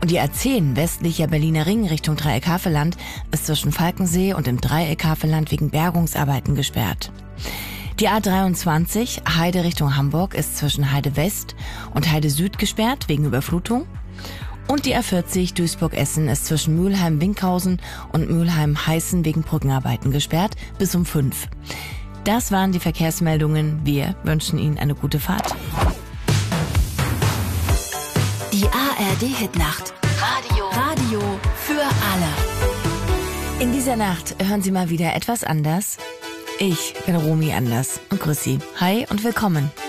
Und die A10 westlicher Berliner Ring Richtung Dreieck-Havelland ist zwischen Falkensee und dem Dreieck-Havelland wegen Bergungsarbeiten gesperrt. Die A23 Heide Richtung Hamburg ist zwischen Heide West und Heide Süd gesperrt wegen Überflutung. Und die A40 Duisburg-Essen ist zwischen Mülheim-Winkhausen und Mülheim-Heißen wegen Brückenarbeiten gesperrt bis um 5. Das waren die Verkehrsmeldungen. Wir wünschen Ihnen eine gute Fahrt. Die ARD-Hitnacht. Radio für alle. In dieser Nacht hören Sie mal wieder etwas anders. Ich bin Romy Anders und grüß Sie. Hi und willkommen.